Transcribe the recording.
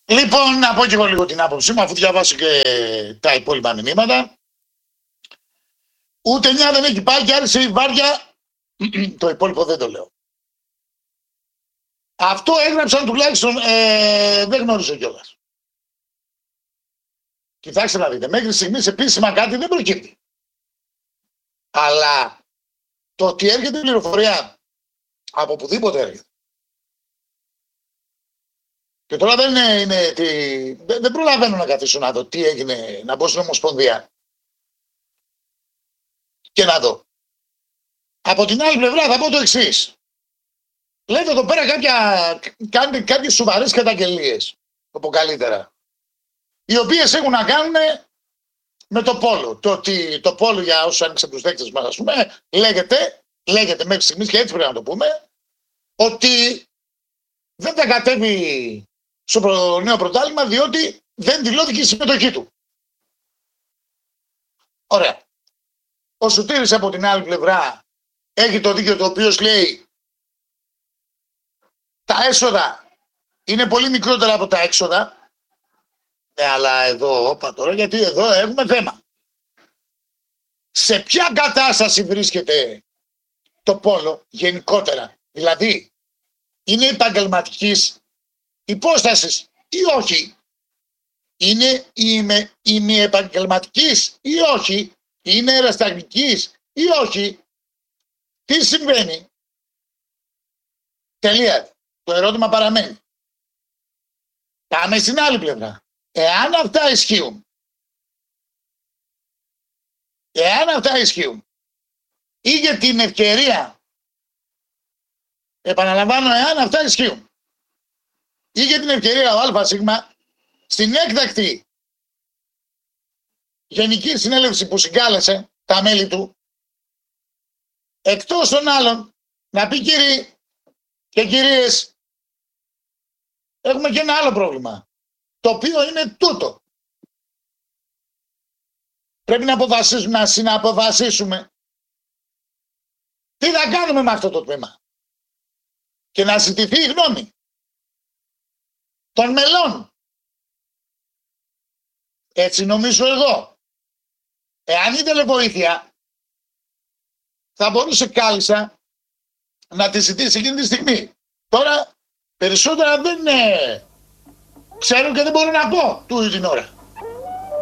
Λοιπόν, να πω και εγώ λίγο την άποψή μου, αφού διαβάσω και τα υπόλοιπα μηνύματα. Ούτε μια δεν έχει πάει και άρχισε η βάρια. Το υπόλοιπο δεν το λέω. Αυτό έγραψαν τουλάχιστον, δεν γνωρίζω κιόλας. Κοιτάξτε να δείτε, μέχρι στιγμής επίσημα κάτι δεν προκύπτει. Αλλά το ότι έρχεται πληροφορία από οπουδήποτε έρχεται. Και τώρα δεν προλαβαίνω να καθίσω να δω τι έγινε, να μπω στην Ομοσπονδία και να δω. Από την άλλη πλευρά θα πω το εξής. Λέτε εδώ πέρα κάνετε κάποιες σοβαρές καταγγελίες, το πω καλύτερα, οι οποίες έχουν να κάνουν με το πόλο. Το ότι το πόλο, για όσους άνοιξαν τους δέκτες μας, ας πούμε, λέγεται μέχρι στιγμής, και έτσι πρέπει να το πούμε, ότι δεν θα κατέβει στο νέο πρωτάθλημα διότι δεν δηλώθηκε η συμμετοχή του. Ωραία. Ο Σωτήρης από την άλλη πλευρά έχει το δίκιο, το οποίο λέει τα έσοδα είναι πολύ μικρότερα από τα έξοδα. Αλλά εδώ, όπα τώρα, γιατί εδώ έχουμε θέμα. Σε ποια κατάσταση βρίσκεται το πόλο γενικότερα? Δηλαδή, είναι επαγγελματικής υπόστασης ή όχι? Είναι ημιεπαγγελματικής ή όχι? Είναι ερασταγνικής ή όχι? Τι συμβαίνει? Τελεία. Το ερώτημα παραμένει. Πάμε στην άλλη πλευρά. Εάν αυτά ισχύουν, είχε την ευκαιρία, επαναλαμβάνω, εάν αυτά ισχύουν, είχε την ευκαιρία ο ΑΣ στην έκτακτη γενική συνέλευση που συγκάλεσε τα μέλη του, εκτός των άλλων, να πει κύριοι και κυρίες, έχουμε και ένα άλλο πρόβλημα, το οποίο είναι τούτο. Πρέπει να συναποφασίσουμε τι θα κάνουμε με αυτό το τμήμα και να ζητηθεί η γνώμη των μελών. Έτσι νομίζω εγώ. Εάν ήθελε βοήθεια, θα μπορούσε κάλλιστα να τη ζητήσει εκείνη τη στιγμή. Τώρα περισσότερα δεν ξέρω και δεν μπορώ να πω τούτη την ώρα.